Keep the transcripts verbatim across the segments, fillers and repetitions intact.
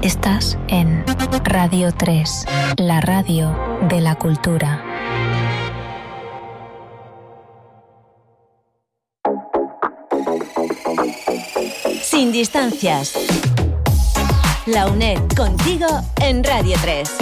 Estás en Radio tres, la radio de la cultura. Sin distancias. La UNED contigo en Radio tres.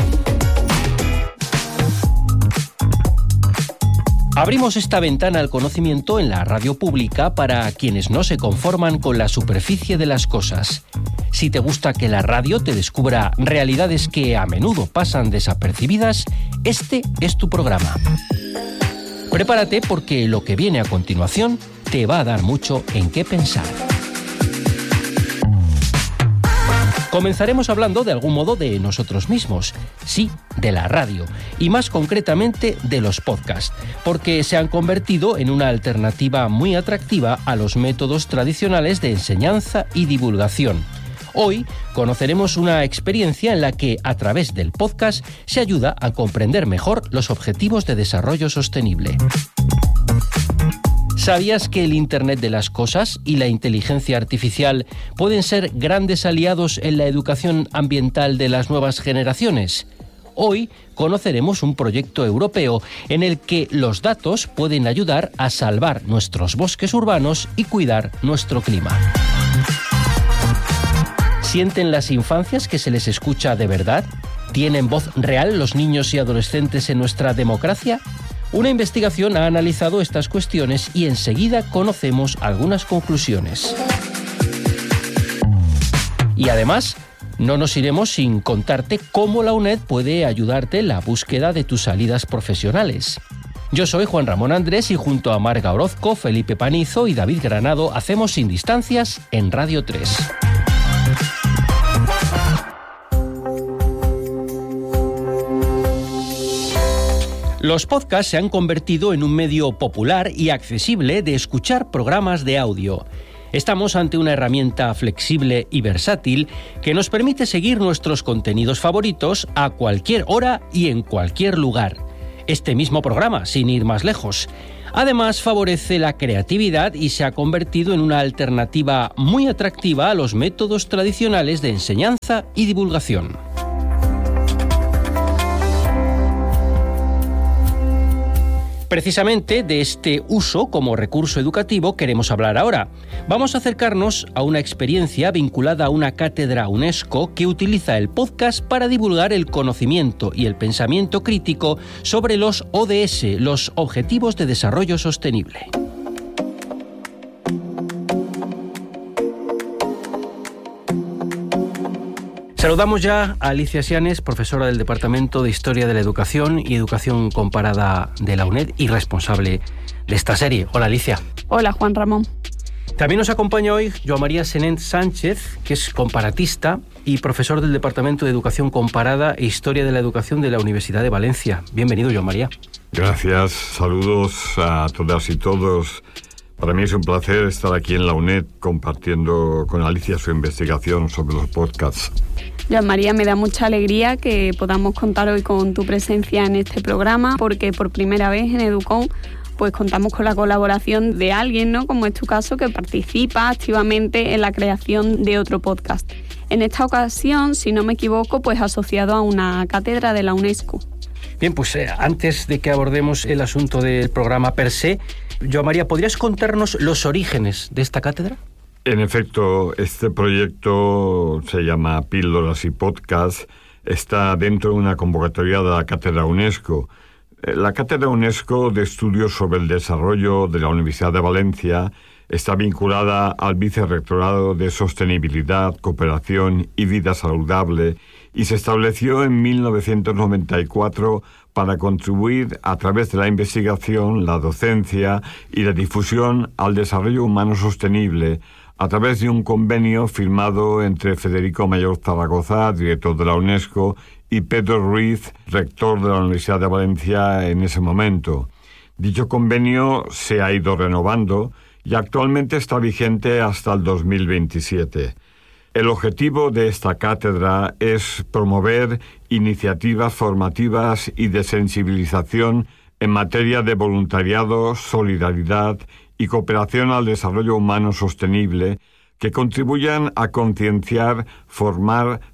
Abrimos esta ventana al conocimiento en la radio pública para quienes no se conforman con la superficie de las cosas. Si te gusta que la radio te descubra realidades que a menudo pasan desapercibidas, este es tu programa. Prepárate porque lo que viene a continuación te va a dar mucho en qué pensar. Comenzaremos hablando de algún modo de nosotros mismos, sí, de la radio, y más concretamente de los podcasts, porque se han convertido en una alternativa muy atractiva a los métodos tradicionales de enseñanza y divulgación. Hoy conoceremos una experiencia en la que, a través del podcast, se ayuda a comprender mejor los objetivos de desarrollo sostenible. ¿Sabías que el Internet de las Cosas y la inteligencia artificial pueden ser grandes aliados en la educación ambiental de las nuevas generaciones? Hoy conoceremos un proyecto europeo en el que los datos pueden ayudar a salvar nuestros bosques urbanos y cuidar nuestro clima. ¿Sienten las infancias que se les escucha de verdad? ¿Tienen voz real los niños y adolescentes en nuestra democracia? Una investigación ha analizado estas cuestiones y enseguida conocemos algunas conclusiones. Y además, no nos iremos sin contarte cómo la UNED puede ayudarte en la búsqueda de tus salidas profesionales. Yo soy Juan Ramón Andrés y junto a Marga Orozco, Felipe Panizo y David Granado hacemos Sin Distancias en Radio tres. Los podcasts se han convertido en un medio popular y accesible de escuchar programas de audio. Estamos ante una herramienta flexible y versátil que nos permite seguir nuestros contenidos favoritos a cualquier hora y en cualquier lugar. Este mismo programa, sin ir más lejos. Además, favorece la creatividad y se ha convertido en una alternativa muy atractiva a los métodos tradicionales de enseñanza y divulgación. Precisamente de este uso como recurso educativo queremos hablar ahora. Vamos a acercarnos a una experiencia vinculada a una cátedra UNESCO que utiliza el podcast para divulgar el conocimiento y el pensamiento crítico sobre los O D S, los Objetivos de Desarrollo Sostenible. Saludamos ya a Alicia Sianes, profesora del Departamento de Historia de la Educación y Educación Comparada de la UNED y responsable de esta serie. Hola, Alicia. Hola, Juan Ramón. También nos acompaña hoy Joan María Senent Sánchez, que es comparatista y profesor del Departamento de Educación Comparada e Historia de la Educación de la Universidad de Valencia. Bienvenido, Joan María. Gracias, saludos a todas y todos. Para mí es un placer estar aquí en la UNED compartiendo con Alicia su investigación sobre los podcasts. Joan María, me da mucha alegría que podamos contar hoy con tu presencia en este programa, porque por primera vez en Educom pues contamos con la colaboración de alguien, ¿no?, como es tu caso, que participa activamente en la creación de otro podcast. En esta ocasión, si no me equivoco, pues asociado a una cátedra de la UNESCO. Bien, pues eh, antes de que abordemos el asunto del programa per se, Joan María, ¿podrías contarnos los orígenes de esta cátedra? En efecto, este proyecto se llama Píldoras y Podcast, está dentro de una convocatoria de la Cátedra UNESCO. La Cátedra UNESCO de Estudios sobre el Desarrollo de la Universidad de Valencia está vinculada al Vicerrectorado de Sostenibilidad, Cooperación y Vida Saludable y se estableció en mil novecientos noventa y cuatro para contribuir a través de la investigación, la docencia y la difusión al desarrollo humano sostenible a través de un convenio firmado entre Federico Mayor Zaragoza, director de la UNESCO, y Pedro Ruiz, rector de la Universidad de Valencia en ese momento. Dicho convenio se ha ido renovando y actualmente está vigente hasta el dos mil veintisiete. El objetivo de esta cátedra es promover iniciativas formativas y de sensibilización en materia de voluntariado, solidaridad y cooperación al desarrollo humano sostenible que contribuyan a concienciar, formar,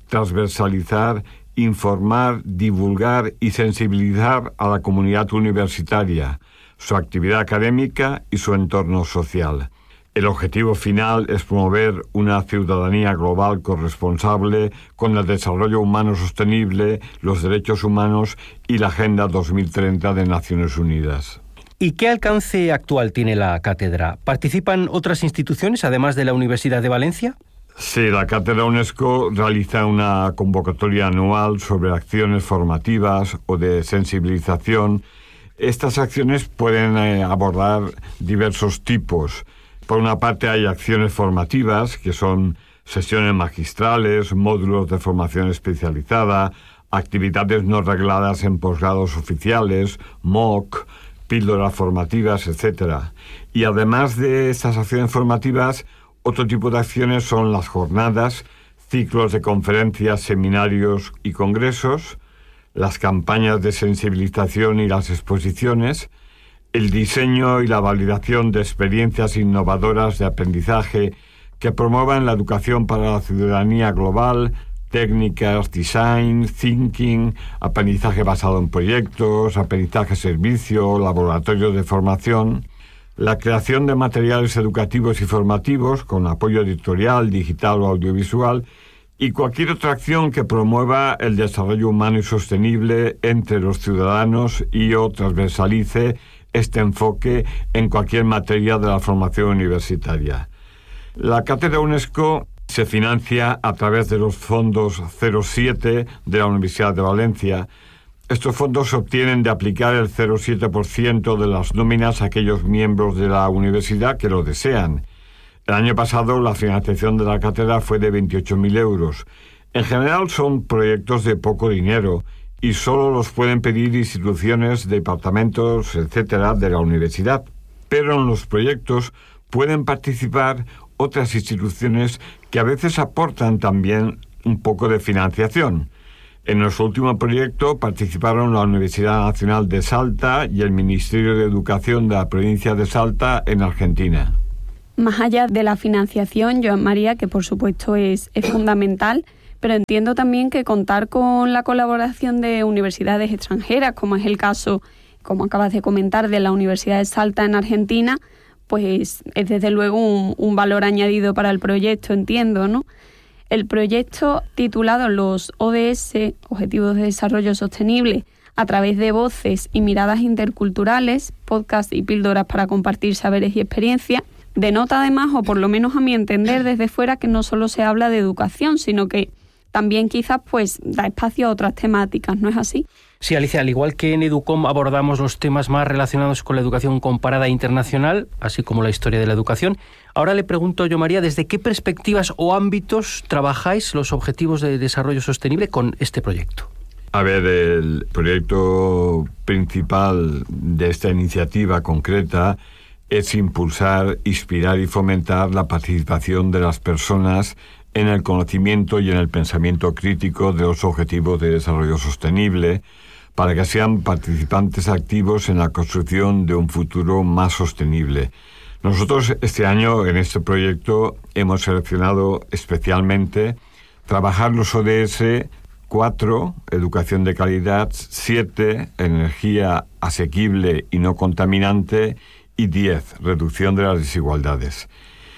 transversalizar, informar, divulgar y sensibilizar a la comunidad universitaria, su actividad académica y su entorno social. El objetivo final es promover una ciudadanía global corresponsable con el desarrollo humano sostenible, los derechos humanos y la Agenda dos mil treinta de Naciones Unidas. ¿Y qué alcance actual tiene la cátedra? ¿Participan otras instituciones, además de la Universidad de Valencia? Sí, la Cátedra UNESCO realiza una convocatoria anual sobre acciones formativas o de sensibilización. Estas acciones pueden eh, abordar diversos tipos. Por una parte hay acciones formativas, que son sesiones magistrales, módulos de formación especializada, actividades no regladas en posgrados oficiales, M O C, píldoras formativas, etcétera. Y además de estas acciones formativas, otro tipo de acciones son las jornadas, ciclos de conferencias, seminarios y congresos, las campañas de sensibilización y las exposiciones, el diseño y la validación de experiencias innovadoras de aprendizaje que promuevan la educación para la ciudadanía global, técnicas, design, thinking, aprendizaje basado en proyectos, aprendizaje servicio, laboratorios de formación, la creación de materiales educativos y formativos con apoyo editorial, digital o audiovisual y cualquier otra acción que promueva el desarrollo humano y sostenible entre los ciudadanos y o transversalice este enfoque en cualquier materia de la formación universitaria. La Cátedra UNESCO se financia a través de los fondos cero siete de la Universidad de Valencia. Estos fondos se obtienen de aplicar el cero coma siete por ciento de las nóminas a aquellos miembros de la universidad que lo desean. El año pasado la financiación de la cátedra fue de veintiocho mil euros. En general son proyectos de poco dinero y solo los pueden pedir instituciones, departamentos, etcétera, de la universidad. Pero en los proyectos pueden participar otras instituciones que a veces aportan también un poco de financiación. En nuestro último proyecto participaron la Universidad Nacional de Salta y el Ministerio de Educación de la provincia de Salta en Argentina. Más allá de la financiación, Joan María, que por supuesto es, es fundamental, pero entiendo también que contar con la colaboración de universidades extranjeras, como es el caso, como acabas de comentar, de la Universidad de Salta en Argentina, pues es desde luego un, un valor añadido para el proyecto, entiendo, ¿no? El proyecto titulado Los O D S, Objetivos de Desarrollo Sostenible, a través de voces y miradas interculturales, podcasts y píldoras para compartir saberes y experiencias, denota además, o por lo menos a mi entender desde fuera, que no solo se habla de educación, sino que también quizás pues da espacio a otras temáticas, ¿no es así? Sí, Alicia, al igual que en EduCom abordamos los temas más relacionados con la educación comparada internacional, así como la historia de la educación, ahora le pregunto yo, María, ¿desde qué perspectivas o ámbitos trabajáis los objetivos de desarrollo sostenible con este proyecto? A ver, el proyecto principal de esta iniciativa concreta es impulsar, inspirar y fomentar la participación de las personas en el conocimiento y en el pensamiento crítico de los objetivos de desarrollo sostenible, para que sean participantes activos en la construcción de un futuro más sostenible. Nosotros este año en este proyecto hemos seleccionado especialmente trabajar los O D S cuatro, educación de calidad, siete, energía asequible y no contaminante, y diez, reducción de las desigualdades.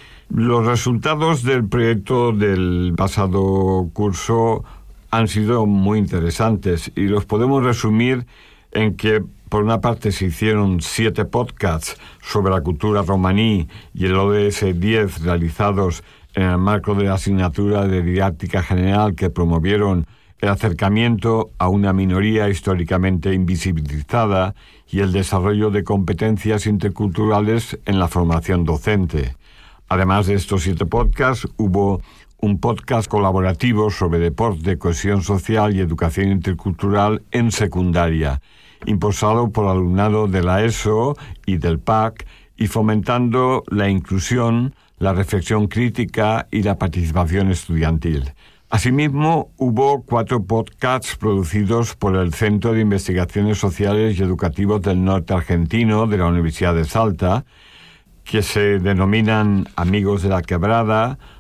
Los resultados del proyecto del pasado curso han sido muy interesantes y los podemos resumir en que, por una parte, se hicieron siete podcasts sobre la cultura romaní y el O D S diez realizados en el marco de la asignatura de didáctica general que promovieron el acercamiento a una minoría históricamente invisibilizada y el desarrollo de competencias interculturales en la formación docente. Además de estos siete podcasts, hubo un podcast colaborativo sobre deporte, cohesión social y educación intercultural en secundaria, impulsado por alumnado de la ESO y del P A C y fomentando la inclusión, la reflexión crítica y la participación estudiantil. Asimismo, hubo cuatro podcasts producidos por el Centro de Investigaciones Sociales y Educativos del Norte Argentino de la Universidad de Salta, que se denominan Amigos de la Quebrada,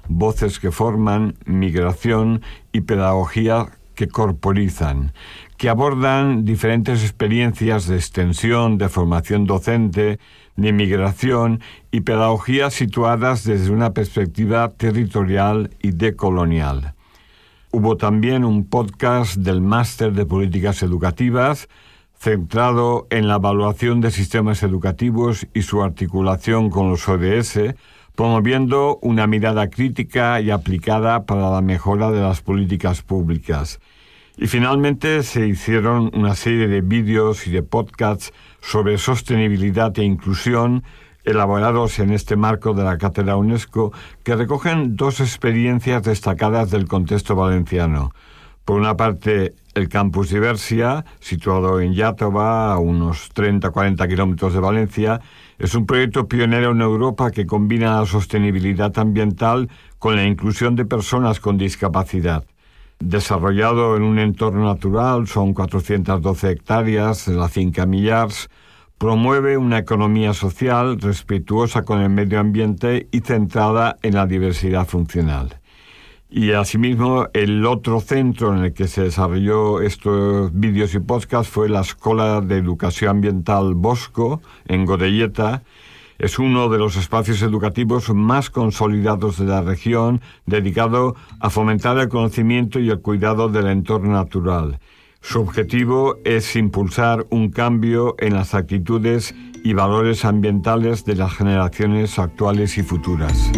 Voces que forman, Migración y Pedagogía que corporizan, que abordan diferentes experiencias de extensión, de formación docente, de migración y pedagogía situadas desde una perspectiva territorial y decolonial. Hubo también un podcast del Máster de Políticas Educativas, centrado en la evaluación de sistemas educativos y su articulación con los O D S, promoviendo una mirada crítica y aplicada para la mejora de las políticas públicas. Y finalmente se hicieron una serie de vídeos y de podcasts sobre sostenibilidad e inclusión, elaborados en este marco de la Cátedra UNESCO, que recogen dos experiencias destacadas del contexto valenciano. Por una parte, el Campus Diversia, situado en Iàtova, a unos treinta a cuarenta kilómetros de Valencia, es un proyecto pionero en Europa que combina la sostenibilidad ambiental con la inclusión de personas con discapacidad. Desarrollado en un entorno natural, son cuatrocientas doce hectáreas, la finca Millars, promueve una economía social respetuosa con el medio ambiente y centrada en la diversidad funcional. Y asimismo, el otro centro en el que se desarrolló estos vídeos y podcasts fue la Escola de Educación Ambiental Bosco, en Godelleta. Es uno de los espacios educativos más consolidados de la región, dedicado a fomentar el conocimiento y el cuidado del entorno natural. Su objetivo es impulsar un cambio en las actitudes y valores ambientales de las generaciones actuales y futuras.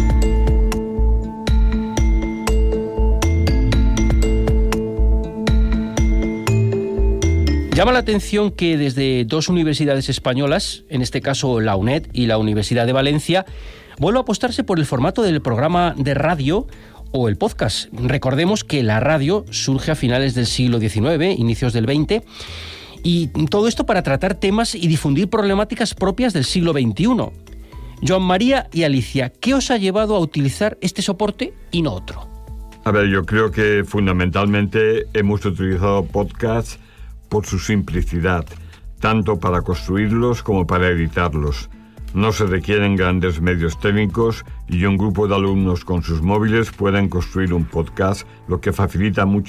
Llama la atención que desde dos universidades españolas, en este caso la UNED y la Universidad de Valencia, vuelve a apostarse por el formato del programa de radio o el podcast. Recordemos que la radio surge a finales del siglo diecinueve, inicios del veinte, y todo esto para tratar temas y difundir problemáticas propias del siglo veintiuno. Joan María y Alicia, ¿qué os ha llevado a utilizar este soporte y no otro? A ver, yo creo que fundamentalmente hemos utilizado podcasts por su simplicidad, tanto para construirlos como para editarlos. No se requieren grandes medios técnicos y un grupo de alumnos con sus móviles pueden construir un podcast, lo que facilita mucho